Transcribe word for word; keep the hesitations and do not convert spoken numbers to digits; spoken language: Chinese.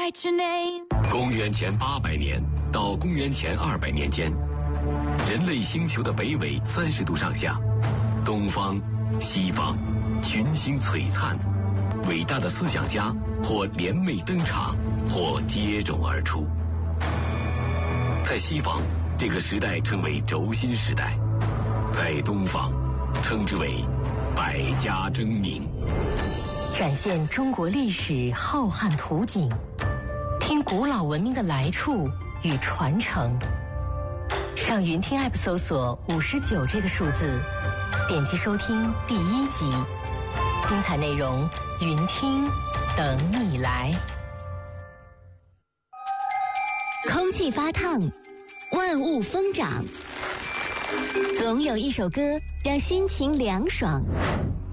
write your name。 公元前八百年到公元前二百年间，人类星球的北纬三十度上下，东方、西方群星璀璨，伟大的思想家或联袂登场，或接踵而出。在西方，这个时代称为轴心时代；在东方，称之为百家争鸣。 展现中国历史浩瀚图景，听古老文明的来处与传承。上云听 App 搜索五十九这个数字，点击收听第一集，精彩内容云听等你来。 空气发烫，万物疯长，总有一首歌让心情凉爽。